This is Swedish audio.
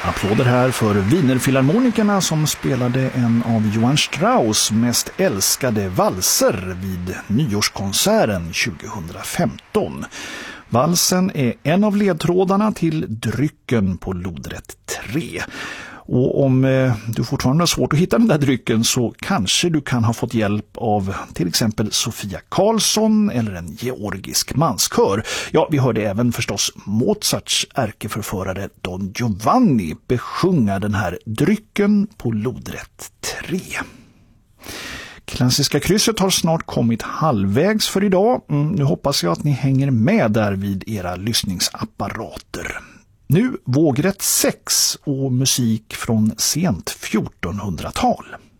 Applåder här för Wienerfilharmonikerna som spelade en av Johann Strauss mest älskade valser vid nyårskonserten 2015. Valsen är en av ledtrådarna till drycken på lodrätt 3. Och om du fortfarande har svårt att hitta den där drycken så kanske du kan ha fått hjälp av till exempel Sofia Karlsson eller en georgisk manskör. Ja, vi hörde även förstås Mozarts ärkeförförare Don Giovanni besjunga den här drycken på lodrätt 3. Klassiska krysset har snart kommit halvvägs för idag. Nu hoppas jag att ni hänger med där vid era lyssningsapparater. Nu vågrätt 6 och musik från sent 1400-tal.